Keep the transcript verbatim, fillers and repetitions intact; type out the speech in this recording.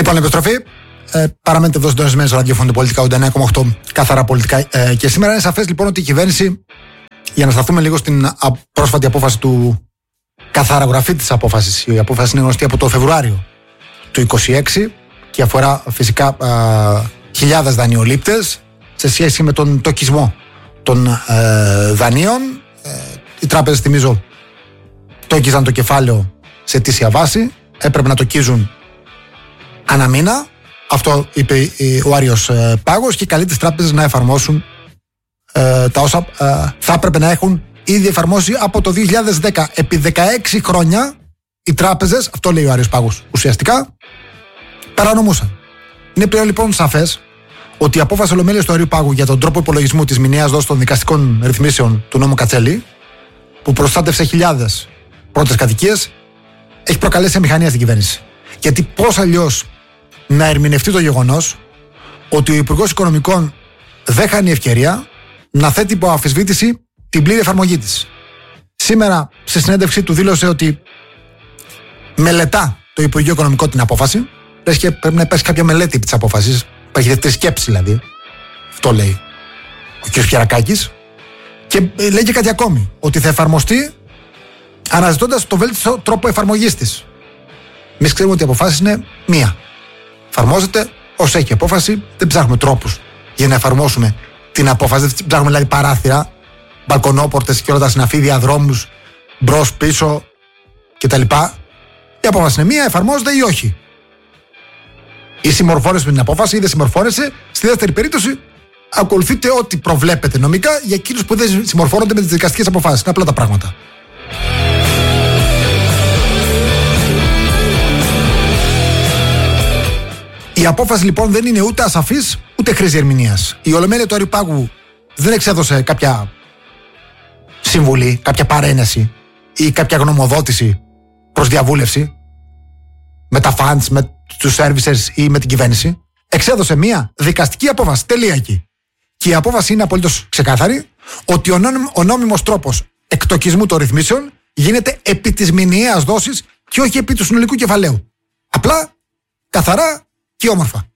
Λοιπόν, επιστροφή. Ε, παραμένετε εδώ συντονισμένοι στο ραδιόφωνο του Πολιτικά ογδόντα εννέα κόμμα οκτώ, καθαρά πολιτικά. Ε, και σήμερα είναι σαφές λοιπόν ότι η κυβέρνηση, για να σταθούμε λίγο στην α, πρόσφατη απόφαση του καθαρά γραφή της απόφασης, η απόφαση είναι γνωστή από το Φεβρουάριο του είκοσι έξι και αφορά φυσικά α, χιλιάδες δανειολήπτες σε σχέση με τον τοκισμό των ε, δανείων. Ε, οι τράπεζες, θυμίζω, τόκιζαν το κεφάλαιο σε αιτήσια βάση, έπρεπε να τοκίζουν ανά μήνα. Αυτό είπε ο Άριος ε, Πάγος, και καλεί τις τράπεζες να εφαρμόσουν ε, τα όσα ε, θα έπρεπε να έχουν ήδη εφαρμόσει από το δύο χιλιάδες δέκα. Επί δεκαέξι χρόνια οι τράπεζες, αυτό λέει ο Άριος Πάγος, ουσιαστικά παρανομούσαν. Είναι πλέον λοιπόν σαφές ότι η απόφαση ολομέλειας του Αρίου Πάγου για τον τρόπο υπολογισμού της μηνιαίας δόσης των δικαστικών ρυθμίσεων του νόμου Κατσέλη, που προστάτευσε χιλιάδες πρώτες κατοικίες, έχει προκαλέσει αμηχανία στην κυβέρνηση. Γιατί πώς αλλιώς να ερμηνευτεί το γεγονός ότι ο Υπουργός Οικονομικών δεν χάνει ευκαιρία να θέτει υπό αμφισβήτηση την πλήρη εφαρμογή της. Σήμερα, σε συνέντευξή του, δήλωσε ότι μελετά το Υπουργείο Οικονομικών την απόφαση. Λες και πρέπει να υπάρχει κάποια μελέτη της απόφασης. Υπάρχει δεύτερη σκέψη δηλαδή. Αυτό λέει ο κ. Πιερακάκης. Και λέει και κάτι ακόμη. Ότι θα εφαρμοστεί αναζητώντας το βέλτιστο τρόπο εφαρμογής της. Εμείς ξέρουμε ότι η αποφάση είναι μία. Εφαρμόζεται όσο έχει απόφαση. Δεν ψάχνουμε τρόπους για να εφαρμόσουμε την απόφαση. Δεν ψάχνουμε δηλαδή παράθυρα, μπαλκονόπορτες και όλα τα συναφή, διαδρόμους, μπρος, πίσω κτλ. Η απόφαση είναι μία, εφαρμόζεται ή όχι. Ή συμμορφώνεσαι με την απόφαση ή δεν συμμορφώνεσαι. Στη δεύτερη περίπτωση, ακολουθείτε ό,τι προβλέπετε νομικά για εκείνους που δεν συμμορφώνονται με τις δικαστικές αποφάσεις. Είναι απλά τα πράγματα. Η απόφαση λοιπόν δεν είναι ούτε ασαφής ούτε χρήση ερμηνείας. Η Ολομέλεια του Αρείου Πάγου δεν εξέδωσε κάποια συμβουλή, κάποια παρένεση ή κάποια γνωμοδότηση προς διαβούλευση με τα funds, με τους services ή με την κυβέρνηση. Εξέδωσε μία δικαστική απόφαση. Τελεία εκεί. Και η απόφαση είναι απολύτως ξεκάθαρη ότι ο, νόμιμ, ο νόμιμος τρόπος εκτοκισμού των ρυθμίσεων γίνεται επί της μηνιαίας δόσης και όχι επί του συνολικού κεφαλαίου. Απλά, καθαρά και όμορφα.